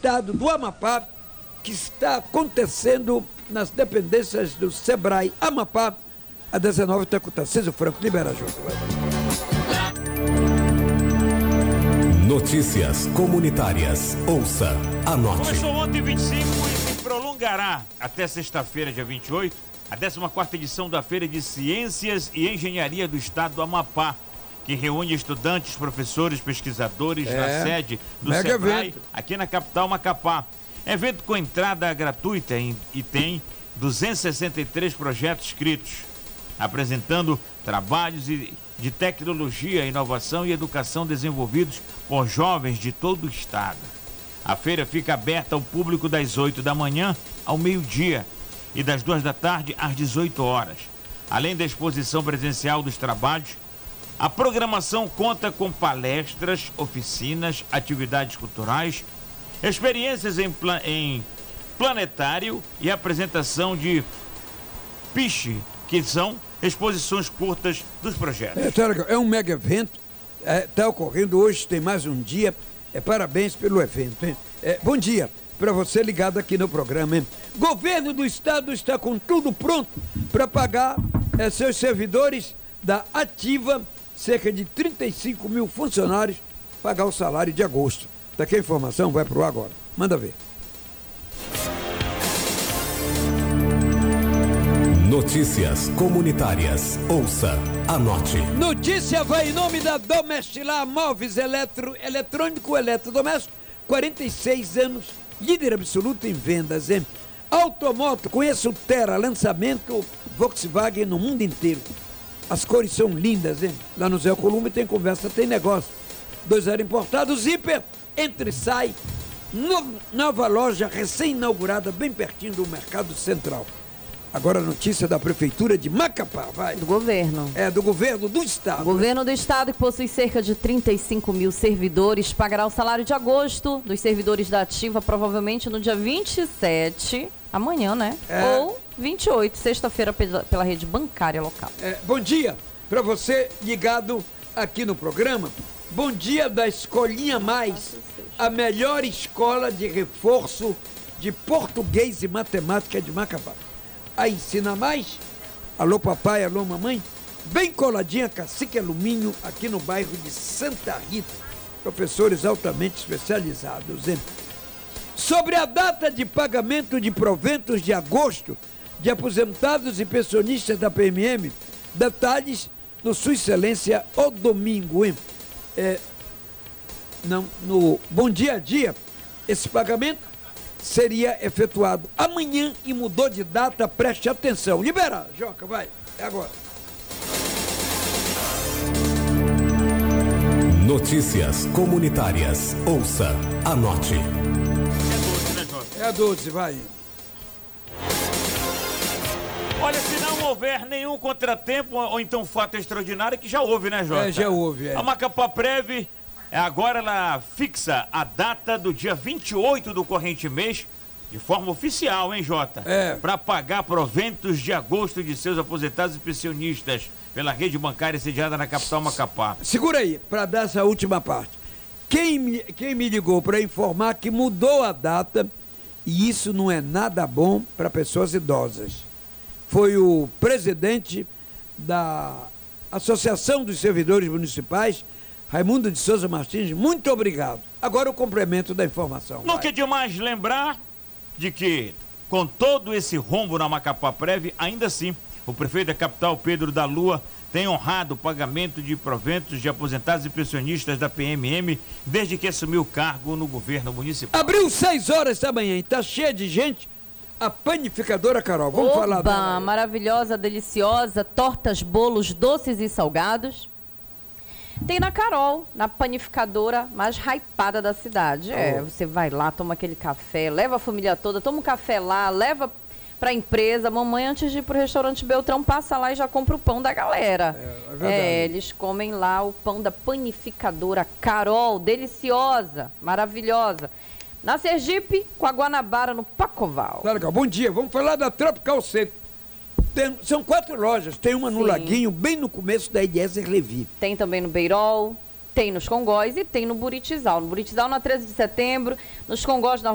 estado do Amapá, que está acontecendo nas dependências do Sebrae Amapá, a 19 está com o Tarcísio Franco. Libera, Jô. Notícias comunitárias. Ouça, anote. Começou ontem 25 e se prolongará até sexta-feira, dia 28, a 14ª edição da Feira de Ciências e Engenharia do Estado do Amapá, que reúne estudantes, professores, pesquisadores na sede do Sebrae, aqui na capital Macapá. Evento com entrada gratuita e tem 263 projetos inscritos, apresentando trabalhos de tecnologia, inovação e educação desenvolvidos por jovens de todo o estado. A feira fica aberta ao público das 8 da manhã ao meio-dia e das 2 da tarde às 18 horas. Além da exposição presencial dos trabalhos, a programação conta com palestras, oficinas, atividades culturais, experiências em planetário e apresentação de piche, que são exposições curtas dos projetos. É um mega evento, está ocorrendo hoje, tem mais um dia. Parabéns pelo evento, hein? Bom dia para você ligado aqui no programa, hein? Governo do Estado está com tudo pronto para pagar seus servidores da Ativa, cerca de 35 mil funcionários, pagar o salário de agosto. Daqui a informação vai pro ar agora. Manda ver. Notícias comunitárias. Ouça, anote. Notícia vai em nome da Domestilar Móveis Eletrônico Eletrodoméstico, 46 anos, líder absoluto em vendas, hein? Automoto, conheça o Terra, lançamento Volkswagen no mundo inteiro. As cores são lindas, hein? Lá no Zé Columbi tem conversa, tem negócio. 2 importados, Zíper, entra e sai. Nova loja recém-inaugurada, bem pertinho do Mercado Central. Agora a notícia da Prefeitura de Macapá, vai. Do governo. Do governo do Estado. O governo do Estado, que possui cerca de 35 mil servidores, pagará o salário de agosto dos servidores da Ativa, provavelmente no dia 27, amanhã, né? Ou 28, sexta-feira, pela rede bancária local. Bom dia para você ligado aqui no programa. Bom dia da Escolinha Mais, a melhor escola de reforço de português e matemática de Macapá. A Ensina Mais, alô papai, alô mamãe, bem coladinha, Cacique Alumínio, aqui no bairro de Santa Rita. Professores altamente especializados, hein? Sobre a data de pagamento de proventos de agosto de aposentados e pensionistas da PMM, detalhes no Sua Excelência o domingo, hein? No Bom Dia a Dia, esse pagamento seria efetuado amanhã e mudou de data, preste atenção. Libera, Joca, vai, é agora. Notícias comunitárias. Ouça, anote. É a 12, vai. Olha, se não houver nenhum contratempo ou então fato extraordinário, que já houve, né, Jota? Já houve, A Macapá Prev, agora ela fixa a data do dia 28 do corrente mês, de forma oficial, hein, Jota? Para pagar proventos de agosto de seus aposentados e pensionistas pela rede bancária sediada na capital Macapá. Segura aí, para dar essa última parte. Quem me ligou para informar que mudou a data, e isso não é nada bom para pessoas idosas, foi o presidente da Associação dos Servidores Municipais, Raimundo de Souza Martins. Muito obrigado. Agora o complemento da informação. Nunca é demais lembrar de que, com todo esse rombo na Macapá Prev, ainda assim, o prefeito da capital, Pedro da Lua, tem honrado o pagamento de proventos de aposentados e pensionistas da PMM desde que assumiu o cargo no governo municipal. Abriu 6 horas da manhã e está cheia de gente. A panificadora Carol, vamos falar dela. Maravilhosa, deliciosa, tortas, bolos, doces e salgados. Tem na Carol, na panificadora mais hypada da cidade. Você vai lá, toma aquele café, leva a família toda, toma um café lá, leva pra empresa. Mamãe, antes de ir pro restaurante Beltrão, passa lá e já compra o pão da galera. É verdade. Eles comem lá o pão da panificadora Carol, deliciosa, maravilhosa. Na Sergipe, com a Guanabara, no Pacoval. Tá legal. Bom dia, vamos falar da Tropical Seco. São 4 lojas, tem uma no Laguinho, bem no começo da Eliezer Levi. Tem também no Beirol, tem nos Congós e tem no Buritizal. No Buritizal, na 13 de setembro, nos Congós, na